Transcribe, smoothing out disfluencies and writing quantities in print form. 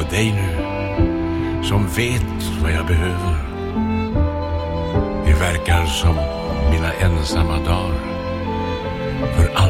dig nu, som vet vad jag behöver. Det verkar som mina ensamma dagar för